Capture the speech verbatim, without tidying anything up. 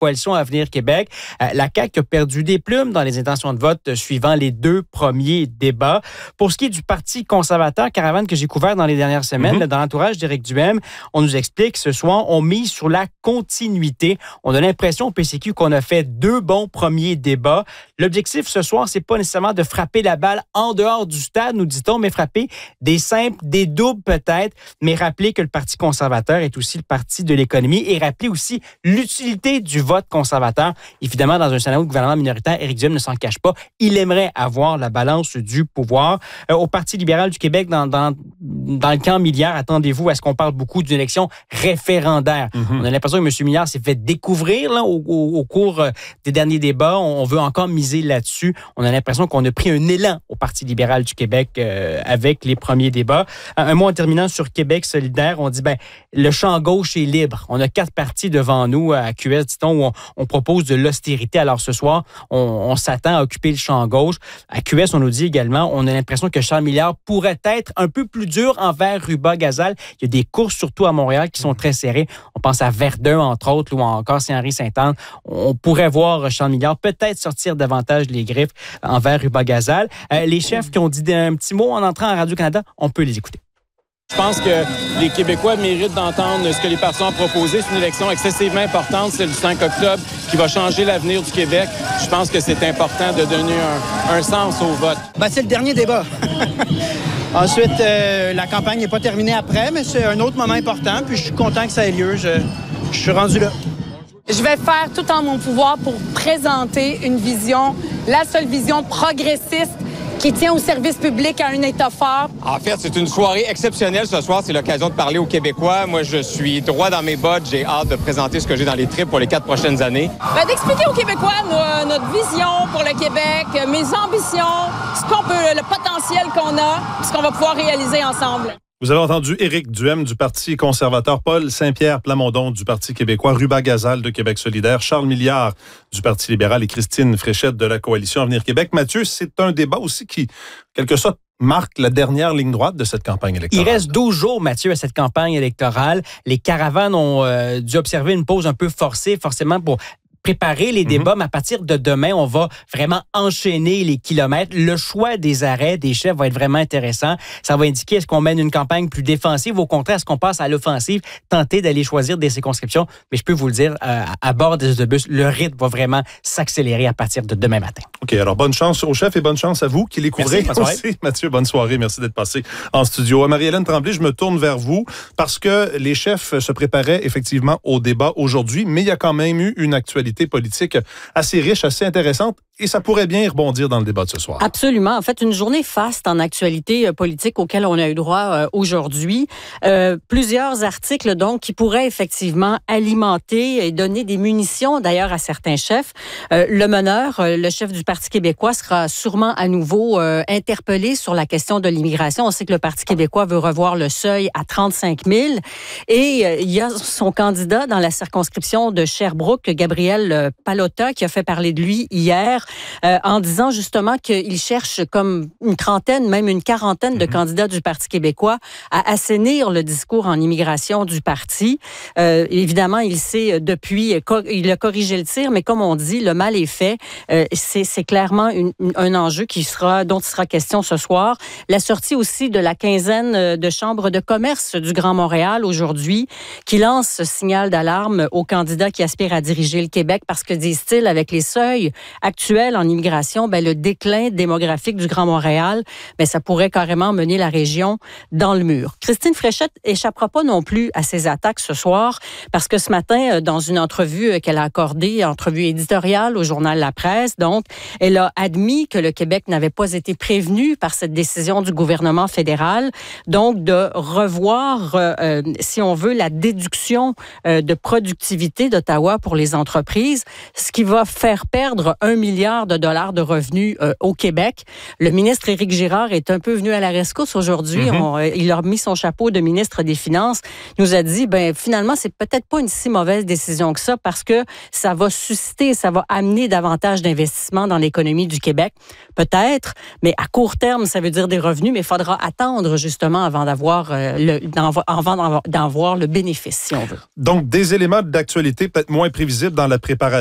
coalition Avenir Québec. Euh, la C A Q a perdu des plumes dans les intentions de vote euh, suivant les deux premiers débats. Pour ce qui est du Parti conservateur, caravane que j'ai couvert dans les dernières semaines, mm-hmm. là, dans l'entourage d'Éric Duhem, on nous explique ce soir, on mise sur la continuité. On a l'impression au P C Q qu'on a fait deux bons premiers débats. L'objectif ce soir, c'est pas nécessairement de frapper la balle en dehors du stade, nous dit-on, mais frapper des simples, des doubles peut-être, mais rappeler que le Parti conservateur est aussi le parti de l'économie et rappeler aussi l'utilité du vote conservateur. Évidemment, dans un scénario de gouvernement minoritaire, Éric Duhem ne s'en cache pas. Il aimerait avoir la balance du pouvoir. Euh, au Parti libéral du Québec, dans, dans, dans le camp Milliard, attendez-vous à ce qu'on parle beaucoup d'une élection référendaire. Mm-hmm. On a l'impression que M. Milliard s'est fait découvrir là, au, au, au cours des derniers débats. On veut encore miser là-dessus. On a l'impression qu'on a pris un élan au Parti libéral du Québec euh, avec les premiers débats. Un, un mot en terminant sur Québec solidaire. On dit, ben le champ gauche est libre. On a quatre partis devant nous à Q S, dit-on, où on, on propose de l'austérité. Alors ce soir, on, on s'attend à occuper le champ gauche. À Q S, on nous dit également, on a l'impression que Charles Milliard pourrait être un peu plus dur envers Ruba-Gazal. Il y a des courses, surtout à Montréal, qui sont très serrées. On pense à Verdun, entre autres, ou encore Saint-Henri-Sainte-Anne. On pourrait voir Charles Milliard peut-être sortir davantage les griffes envers Ruba-Gazal. Euh, les chefs qui ont dit un petit mot en entrant à Radio-Canada, on peut les écouter. Je pense que les Québécois méritent d'entendre ce que les partis ont proposé. C'est une élection excessivement importante, celle du cinq octobre, qui va changer l'avenir du Québec. Je pense que c'est important de donner un, un sens au vote. Ben, c'est le dernier débat. Ensuite, euh, la campagne n'est pas terminée après, mais c'est un autre moment important. Puis je suis content que ça ait lieu. Je, je suis rendu là. Je vais faire tout en mon pouvoir pour présenter une vision, la seule vision progressiste qui tient au service public à un État fort. En fait, c'est une soirée exceptionnelle ce soir. C'est l'occasion de parler aux Québécois. Moi, je suis droit dans mes bottes. J'ai hâte de présenter ce que j'ai dans les tripes pour les quatre prochaines années. Ben, d'expliquer aux Québécois nos, notre vision pour le Québec, mes ambitions, ce qu'on peut, le potentiel qu'on a, ce qu'on va pouvoir réaliser ensemble. Vous avez entendu Éric Duhem du Parti conservateur, Paul Saint-Pierre Plamondon du Parti québécois, Ruba-Gazal de Québec solidaire, Charles Milliard du Parti libéral et Christine Fréchette de la Coalition Avenir Québec. Mathieu, c'est un débat aussi qui, quelque sorte, marque la dernière ligne droite de cette campagne électorale. Il reste douze jours, Mathieu, à cette campagne électorale. Les caravanes ont euh, dû observer une pause un peu forcée, forcément pour préparer les débats, mm-hmm. mais à partir de demain, on va vraiment enchaîner les kilomètres. Le choix des arrêts des chefs va être vraiment intéressant. Ça va indiquer est-ce qu'on mène une campagne plus défensive ou au contraire, est-ce qu'on passe à l'offensive, tenter d'aller choisir des circonscriptions. Mais je peux vous le dire, euh, à bord des autobus, le rythme va vraiment s'accélérer à partir de demain matin. OK, alors bonne chance aux chefs et bonne chance à vous qui les couvrez aussi. Mathieu, bonne soirée. Merci d'être passé en studio. Marie-Hélène Tremblay, je me tourne vers vous parce que les chefs se préparaient effectivement au débat aujourd'hui, mais il y a quand même eu une actualité politique assez riche, assez intéressante, et ça pourrait bien y rebondir dans le débat de ce soir. Absolument. En fait, une journée faste en actualité politique auquel on a eu droit euh, aujourd'hui. Euh, plusieurs articles, donc, qui pourraient effectivement alimenter et donner des munitions, d'ailleurs, à certains chefs. Euh, le meneur, euh, le chef du Parti québécois, sera sûrement à nouveau euh, interpellé sur la question de l'immigration. On sait que le Parti québécois veut revoir le seuil à trente-cinq mille. Et euh, il y a son candidat dans la circonscription de Sherbrooke, Gabriel Pallotta, qui a fait parler de lui hier euh, en disant justement qu'il cherche comme une trentaine, même une quarantaine de mm-hmm. candidats du Parti québécois à assainir le discours en immigration du parti. Euh, évidemment, il sait depuis, il a corrigé le tir, mais comme on dit, le mal est fait. Euh, c'est, c'est clairement une, un enjeu qui sera, dont il sera question ce soir. La sortie aussi de la quinzaine de chambres de commerce du Grand Montréal aujourd'hui, qui lance ce signal d'alarme aux candidats qui aspirent à diriger le Québec parce que, disent-ils, avec les seuils actuels en immigration, ben, le déclin démographique du Grand Montréal, ben, ça pourrait carrément mener la région dans le mur. Christine Fréchette échappera pas non plus à ces attaques ce soir parce que ce matin, dans une entrevue qu'elle a accordée, entrevue éditoriale au journal La Presse, donc, elle a admis que le Québec n'avait pas été prévenu par cette décision du gouvernement fédéral, donc de revoir, euh, si on veut, la déduction euh, de productivité d'Ottawa pour les entreprises, ce qui va faire perdre un milliard milliards de dollars de revenus euh, au Québec. Le ministre Éric Girard est un peu venu à la rescousse aujourd'hui. Mm-hmm. On, euh, il a remis son chapeau de ministre des Finances. Il nous a dit, ben finalement, c'est peut-être pas une si mauvaise décision que ça parce que ça va susciter, ça va amener davantage d'investissements dans l'économie du Québec. Peut-être, mais à court terme, ça veut dire des revenus, mais il faudra attendre justement avant d'avoir, euh, le, avant d'en voir le bénéfice, si on veut. Donc, des éléments d'actualité peut-être moins prévisibles dans la préparation